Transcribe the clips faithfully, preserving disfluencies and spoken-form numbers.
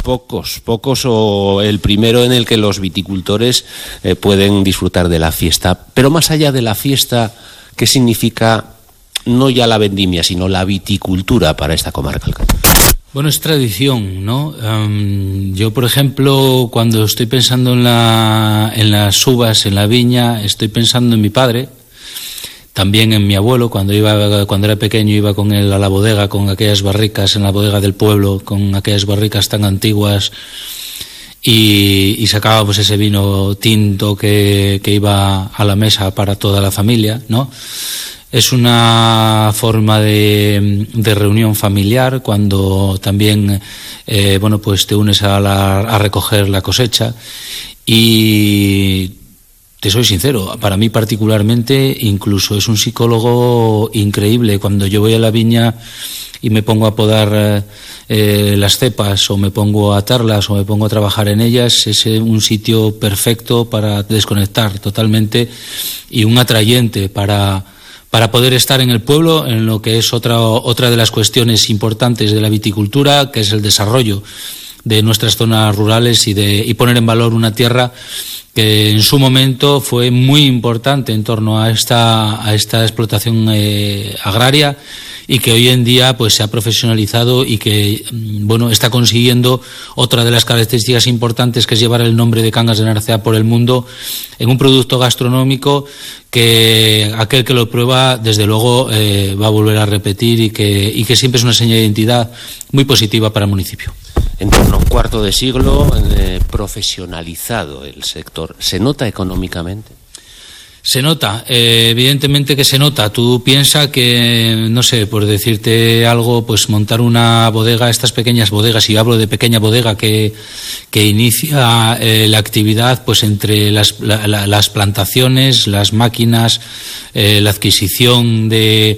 pocos, pocos o el primero en el que los viticultores eh, pueden disfrutar de la fiesta. Pero más allá de la fiesta, ¿qué significa no ya la vendimia, sino la viticultura para esta comarca? Bueno, es tradición, ¿no? Um, yo, por ejemplo, cuando estoy pensando en, la, en las uvas, en la viña, estoy pensando en mi padre, también en mi abuelo. Cuando iba, cuando era pequeño iba con él a la bodega, con aquellas barricas en la bodega del pueblo, con aquellas barricas tan antiguas, y, y sacábamos ese vino tinto que, que iba a la mesa para toda la familia, ¿no? Es una forma de, de reunión familiar cuando también eh, bueno, pues te unes a, la, a recoger la cosecha. Y te soy sincero, para mí particularmente incluso es un psicólogo increíble. Cuando yo voy a la viña y me pongo a podar eh, las cepas, o me pongo a atarlas, o me pongo a trabajar en ellas, es un sitio perfecto para desconectar totalmente y un atrayente para... para poder estar en el pueblo, en lo que es otra, otra de las cuestiones importantes de la viticultura, que es el desarrollo de nuestras zonas rurales y, de, y poner en valor una tierra que en su momento fue muy importante en torno a esta, a esta explotación eh, agraria, y que hoy en día pues se ha profesionalizado y que bueno, está consiguiendo otra de las características importantes, que es llevar el nombre de Cangas de Narcea por el mundo en un producto gastronómico que aquel que lo prueba desde luego eh, va a volver a repetir, y que, y que siempre es una señal de identidad muy positiva para el municipio. En torno a un cuarto de siglo eh, profesionalizado el sector. ¿Se nota económicamente? Se nota, eh, evidentemente que se nota. Tú piensas que, no sé, por decirte algo, pues montar una bodega, estas pequeñas bodegas, y hablo de pequeña bodega que, que inicia eh, la actividad pues entre las, la, la, las plantaciones, las máquinas, eh, la adquisición de,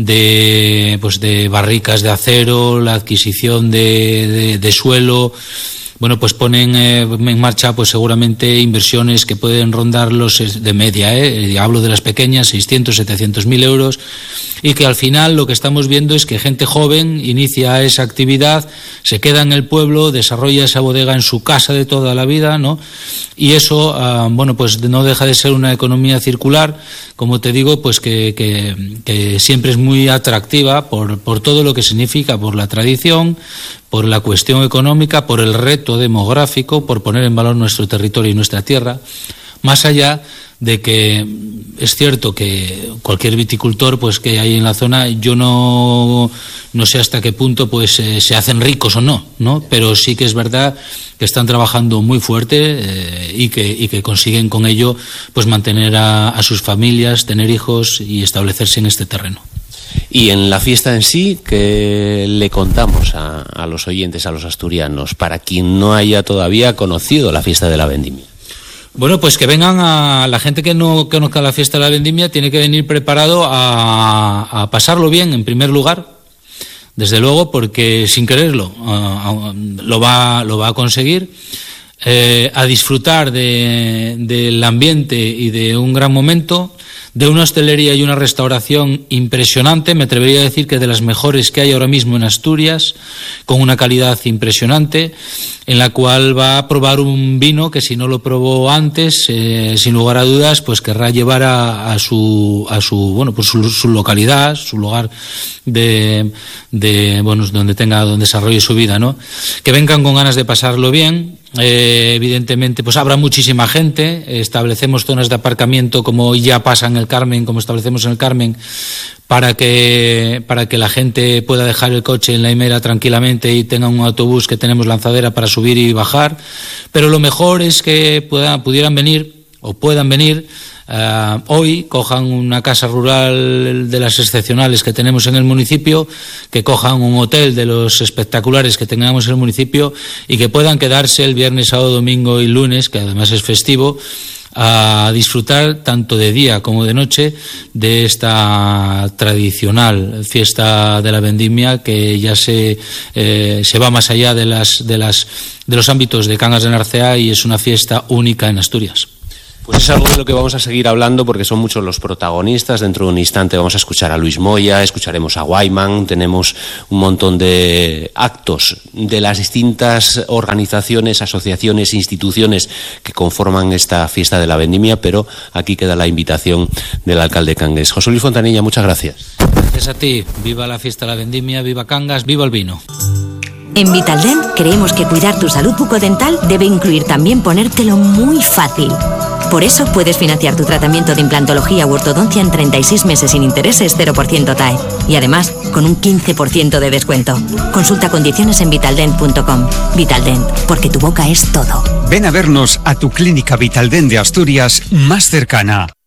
de, pues de barricas de acero, la adquisición de, de, de suelo. Bueno, pues ponen eh, en marcha pues seguramente inversiones que pueden rondar los de media, ¿eh? Hablo de las pequeñas, seiscientos, setecientos mil euros, y que al final lo que estamos viendo es que gente joven inicia esa actividad, se queda en el pueblo, desarrolla esa bodega en su casa de toda la vida, ¿no? Y eso, uh, bueno, pues no deja de ser una economía circular, como te digo, pues que, que, que siempre es muy atractiva por, por todo lo que significa, por la tradición, por la cuestión económica, por el reto demográfico, por poner en valor nuestro territorio y nuestra tierra, más allá de que es cierto que cualquier viticultor pues que hay en la zona, yo no, no sé hasta qué punto pues eh, se hacen ricos o no, ¿no? Pero sí que es verdad que están trabajando muy fuerte eh, y, que, y que consiguen con ello pues mantener a, a sus familias, tener hijos y establecerse en este terreno. Y en la fiesta en sí, ¿qué le contamos a, a los oyentes, a los asturianos, para quien no haya todavía conocido la fiesta de la vendimia? Bueno, pues que vengan a la gente que no conozca la fiesta de la vendimia, tiene que venir preparado a, a pasarlo bien, en primer lugar, desde luego, porque sin quererlo a, a, lo, va, lo va a conseguir, eh, a disfrutar de, del ambiente y de un gran momento, de una hostelería y una restauración impresionante, me atrevería a decir que de las mejores que hay ahora mismo en Asturias, con una calidad impresionante, en la cual va a probar un vino que si no lo probó antes, eh, sin lugar a dudas, pues querrá llevar a, a su, a su, bueno, pues su, su localidad, su lugar de, de, bueno, donde tenga, donde desarrolle su vida, ¿no? Que vengan con ganas de pasarlo bien. Eh, evidentemente pues habrá muchísima gente, establecemos zonas de aparcamiento como ya pasa en el Carmen, como establecemos en el Carmen, para que para que la gente pueda dejar el coche en la himera tranquilamente y tenga un autobús que tenemos lanzadera para subir y bajar. Pero lo mejor es que puedan, pudieran venir o puedan venir Uh, hoy, cojan una casa rural de las excepcionales que tenemos en el municipio, que cojan un hotel de los espectaculares que tengamos en el municipio y que puedan quedarse el viernes, sábado, domingo y lunes, que además es festivo, a disfrutar tanto de día como de noche de esta tradicional fiesta de la vendimia, que ya se eh, se va más allá de las de las de los ámbitos de Cangas de Narcea y es una fiesta única en Asturias. Pues es algo de lo que vamos a seguir hablando porque son muchos los protagonistas. Dentro de un instante vamos a escuchar a Luis Moya, escucharemos a Wyman, tenemos un montón de actos de las distintas organizaciones, asociaciones, instituciones que conforman esta fiesta de la vendimia, pero aquí queda la invitación del alcalde Cangas. José Luis Fontanilla, muchas gracias. Gracias a ti. Viva la fiesta de la vendimia, viva Cangas, viva el vino. En Vitaldent creemos que cuidar tu salud bucodental debe incluir también ponértelo muy fácil. Por eso puedes financiar tu tratamiento de implantología u ortodoncia en treinta y seis meses sin intereses, cero por ciento T A E. Y además, con un quince por ciento de descuento. Consulta condiciones en vitaldent punto com. Vitaldent, porque tu boca es todo. Ven a vernos a tu clínica Vitaldent de Asturias más cercana.